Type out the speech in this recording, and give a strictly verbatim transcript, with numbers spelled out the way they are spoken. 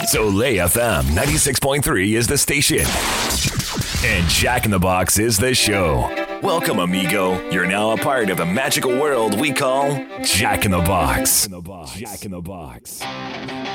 Soleil F M ninety-six point three is the station. And Jack in the Box is the show. Welcome, amigo. You're now a part of the magical world we call Jack in the Box. Jack in the Box.